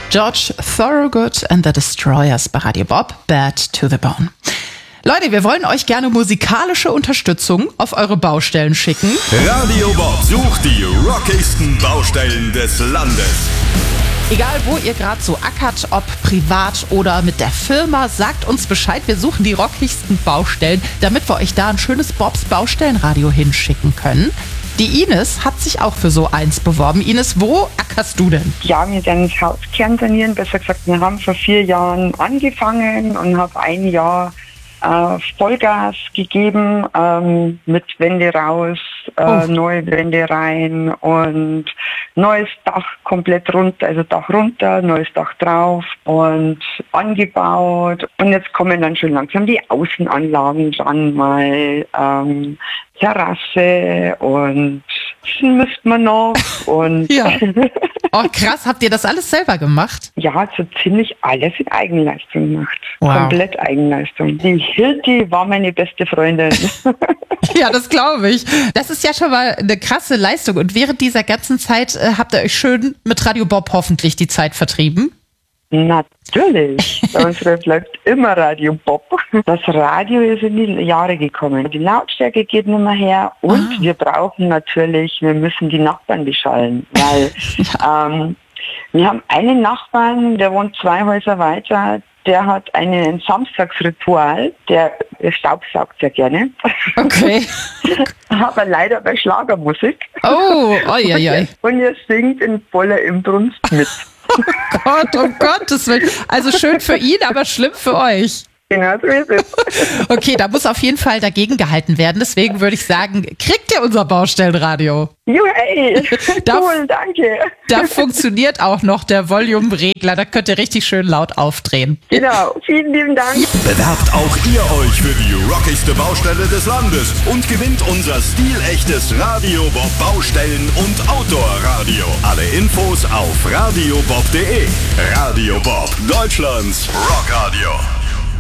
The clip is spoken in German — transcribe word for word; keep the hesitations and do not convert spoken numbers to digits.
George Thorogood and the Destroyers bei Radio Bob, Bad to the Bone. Leute, wir wollen euch gerne musikalische Unterstützung auf eure Baustellen schicken. Radio Bob sucht die rockigsten Baustellen des Landes. Egal, wo ihr gerade so ackert, ob privat oder mit der Firma, sagt uns Bescheid. Wir suchen die rockigsten Baustellen, damit wir euch da ein schönes Bobs Baustellenradio hinschicken können. Die Ines hat sich auch für so eins beworben. Ines, wo ackerst du denn? Ja, wir werden das Haus kernsanieren. Besser gesagt, wir haben vor vier Jahren angefangen und haben ein Jahr äh, Vollgas gegeben, ähm, mit Wände raus, äh, oh. neue Wände rein und neues Dach komplett runter, also Dach runter, neues Dach drauf und angebaut. Und jetzt kommen dann schon langsam die Außenanlagen dran, mal ähm, Terrasse und müsste man noch und ja. Oh krass, habt ihr das alles selber gemacht? Ja, so ziemlich alles in Eigenleistung gemacht. Wow. Komplett Eigenleistung. Die Hilti war meine beste Freundin. Ja, das glaube ich. Das ist ja schon mal eine krasse Leistung. Und während dieser ganzen Zeit äh, habt ihr euch schön mit Radio Bob hoffentlich die Zeit vertrieben? Natürlich. Bei uns bleibt immer Radio Bob. Das Radio ist in die Jahre gekommen. Die Lautstärke geht nicht mehr her und ah. wir brauchen natürlich, wir müssen die Nachbarn beschallen, weil ja. ähm, wir haben einen Nachbarn, der wohnt zwei Häuser weiter, der hat ein Samstagsritual, der staubsaugt sehr gerne. Okay. Aber leider bei Schlagermusik. Oh, oi, oi, oi. Und er singt in voller Inbrunst mit. Oh Gott, um Gottes Willen. Also schön für ihn, aber schlimm für euch. Genau, so ist es. Okay, da muss auf jeden Fall dagegen gehalten werden. Deswegen würde ich sagen, kriegt ihr unser Baustellenradio? Juhu, da, cool, danke. Da funktioniert auch noch der Volume-Regler. Da könnt ihr richtig schön laut aufdrehen. Genau, vielen lieben Dank. Bewerbt auch ihr euch für die rockigste Baustelle des Landes und gewinnt unser stilechtes Radio Bob Baustellen- und Outdoor-Radio. Alle Infos auf radiobob punkt de. Radio Bob, Deutschlands Rockradio.